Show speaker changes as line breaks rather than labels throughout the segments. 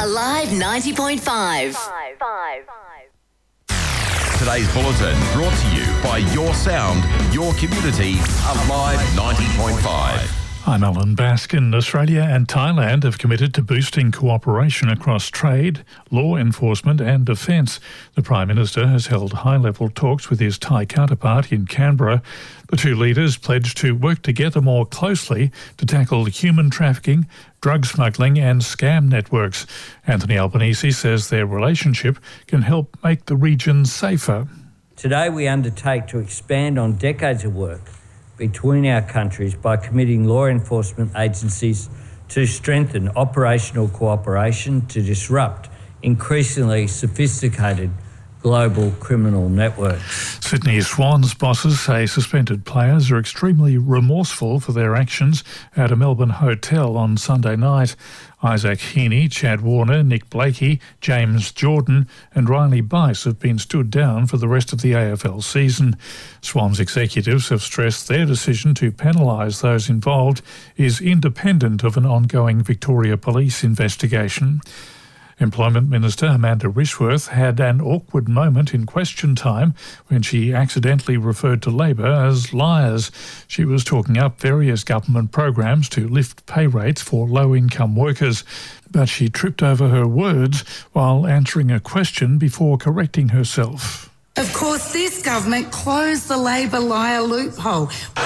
Alive 90.5.
Today's bulletin brought to you by Your Sound, Your Community, Alive 90.5.
I'm Alan Baskin. Australia and Thailand have committed to boosting cooperation across trade, law enforcement and defence. The Prime Minister has held high-level talks with his Thai counterpart in Canberra. The two leaders pledged to work together more closely to tackle human trafficking, drug smuggling and scam networks. Anthony Albanese says their relationship can help make the region safer.
Today we undertake to expand on decades of work between our countries by committing law enforcement agencies to strengthen operational cooperation to disrupt increasingly sophisticated global criminal networks.
Sydney Swans bosses say suspended players are extremely remorseful for their actions at a Melbourne hotel on Sunday night. Isaac Heaney, Chad Warner, Nick Blakey, James Jordan and Riley Bice have been stood down for the rest of the AFL season. Swans executives have stressed their decision to penalise those involved is independent of an ongoing Victoria Police investigation. Employment Minister Amanda Rishworth had an awkward moment in question time when she accidentally referred to Labor as liars. She was talking up various government programs to lift pay rates for low-income workers, but she tripped over her words while answering a question before correcting herself.
Of course, this government closed the Labor liar loophole.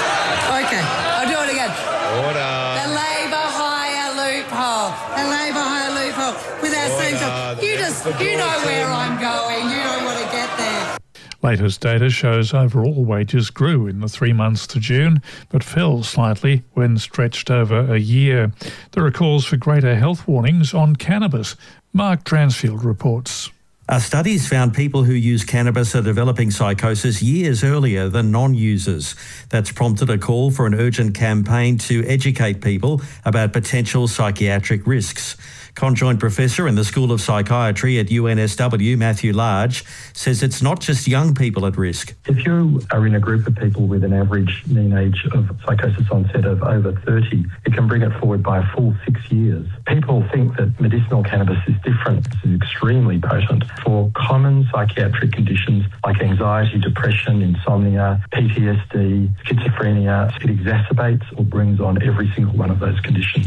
Okay, I'll do it again.
Order.
The Labor hire loophole. The Labor hire loophole. Without saying so, you know where I'm going. You don't want to get there.
Latest data shows overall wages grew in the 3 months to June, but fell slightly when stretched over a year. There are calls for greater health warnings on cannabis. Mark Transfield reports.
Studies found people who use cannabis are developing psychosis years earlier than non-users. That's prompted a call for an urgent campaign to educate people about potential psychiatric risks. Conjoint Professor in the School of Psychiatry at UNSW, Matthew Large, says it's not just young people at risk.
If you are in a group of people with an average mean age of psychosis onset of over 30, it can bring it forward by a full 6 years. People think that medicinal cannabis is different. This is extremely potent for common psychiatric conditions like anxiety, depression, insomnia, PTSD, schizophrenia. It exacerbates or brings on every single one of those conditions.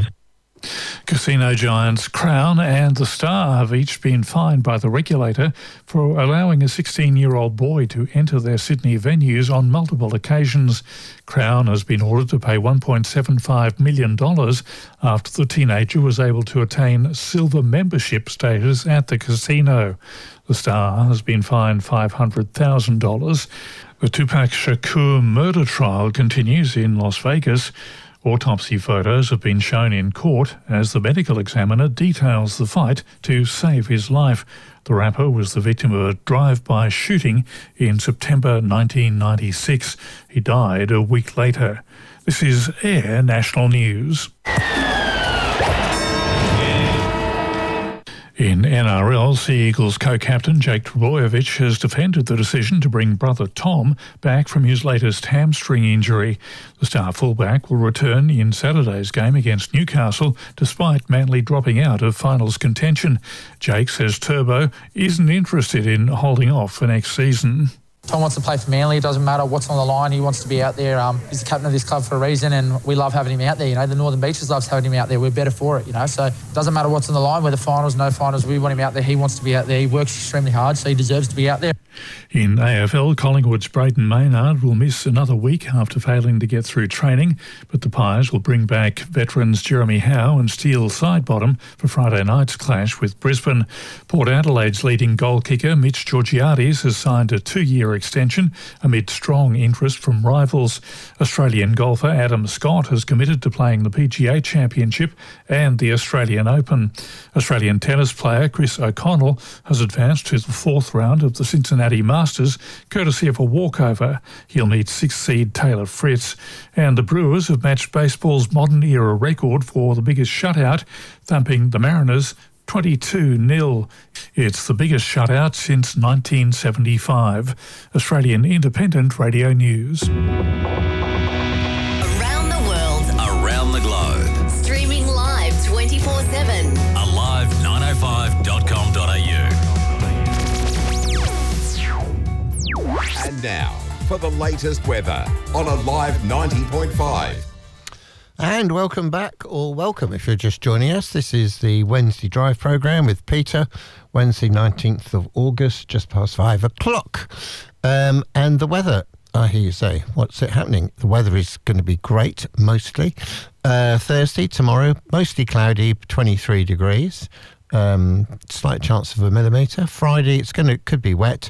Casino giants Crown and The Star have each been fined by the regulator for allowing a 16-year-old boy to enter their Sydney venues on multiple occasions. Crown has been ordered to pay $1.75 million after the teenager was able to attain silver membership status at the casino. The Star has been fined $500,000. The Tupac Shakur murder trial continues in Las Vegas. Autopsy photos have been shown in court as the medical examiner details the fight to save his life. The rapper was the victim of a drive-by shooting in September 1996. He died a week later. This is Air National News. In NRL, Sea Eagles co-captain Jake Trbojevic has defended the decision to bring brother Tom back from his latest hamstring injury. The star fullback will return in Saturday's game against Newcastle despite Manly dropping out of finals contention. Jake says Turbo isn't interested in holding off for next season.
Tom wants to play for Manly. It doesn't matter what's on the line. He wants to be out there. He's the captain of this club for a reason, and we love having him out there. You know, the Northern Beaches loves having him out there. We're better for it, you know. So it doesn't matter what's on the line, whether finals, no finals. We want him out there. He wants to be out there. He works extremely hard, so he deserves to be out there.
In AFL, Collingwood's Brayden Maynard will miss another week after failing to get through training, but the Pies will bring back veterans Jeremy Howe and Steele Sidebottom for Friday night's clash with Brisbane. Port Adelaide's leading goal kicker Mitch Georgiades has signed a 2-year extension amid strong interest from rivals. Australian golfer Adam Scott has committed to playing the PGA Championship and the Australian Open. Australian tennis player Chris O'Connell has advanced to the 4th round of the Cincinnati Masters, courtesy of a walkover. He'll meet 6th seed Taylor Fritz. And the Brewers have matched baseball's modern-era record for the biggest shutout, thumping the Mariners 22-0. It's the biggest shutout since 1975. Australian Independent Radio News.
Around the world.
Around the globe.
Streaming live 24/7.
Alive 90.5 now for the latest weather on Alive 90.5.
And welcome back, or welcome if you're just joining us. This is the Wednesday Drive programme with Peter, Wednesday 19th of August, just past 5 o'clock. And the weather, I hear you say, what's it happening? The weather is going to be great, mostly. Thursday, tomorrow, mostly cloudy, 23 degrees. Slight chance of a millimetre. Friday, could be wet.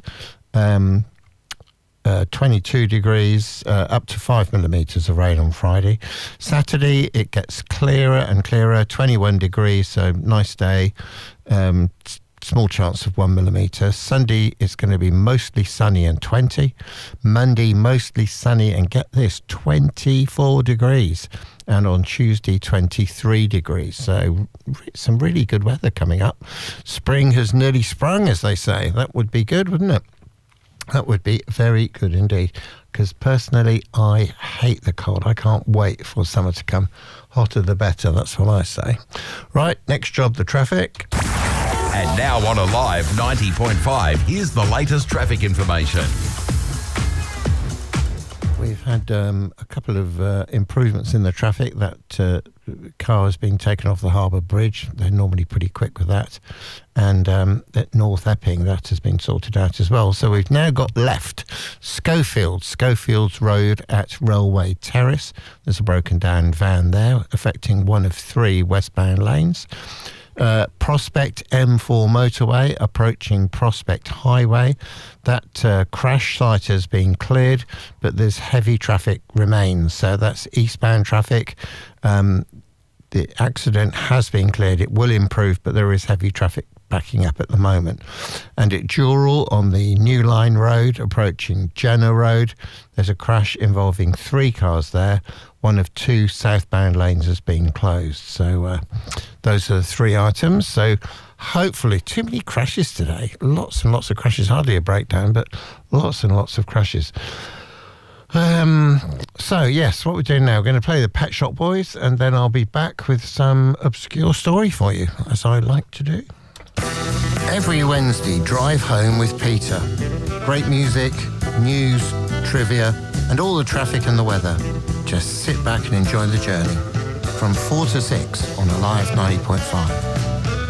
22 degrees, up to 5 millimetres of rain on Friday. Saturday, it gets clearer and clearer, 21 degrees, so nice day. Small chance of 1 millimetre. Sunday, it's going to be mostly sunny and 20. Monday, mostly sunny and get this, 24 degrees. And on Tuesday, 23 degrees. So some really good weather coming up. Spring has nearly sprung, as they say. That would be good, wouldn't it? That would be very good indeed, because personally I hate the cold. I can't wait for summer to come. Hotter the better, that's what I say. Right, next job, the traffic.
And now on Alive 90.5, here's the latest traffic information.
We've had a couple of improvements in the traffic. That car is being taken off the Harbour Bridge. They're normally pretty quick with that. And at North Epping, that has been sorted out as well. So we've now got left Schofield's Road at Railway Terrace. There's a broken down van there affecting one of 3 westbound lanes. Prospect M4 motorway approaching Prospect Highway. That crash site has been cleared, but there's heavy traffic remains. So that's eastbound traffic. The accident has been cleared. It will improve, but there is heavy traffic backing up at the moment. And at Dural on the New Line Road approaching Jenner Road, there's a crash involving 3 cars there. One of 2 southbound lanes has been closed. So those are the 3 items. So hopefully, too many crashes today. Lots and lots of crashes. Hardly a breakdown, but lots and lots of crashes. So yes, what we're doing now, we're going to play the Pet Shop Boys, and then I'll be back with some obscure story for you, as I like to do. Every Wednesday, Drive Home with Peter. Great music, news, trivia, and all the traffic and the weather. Just sit back and enjoy the journey. From 4 to 6 on Alive 90.5.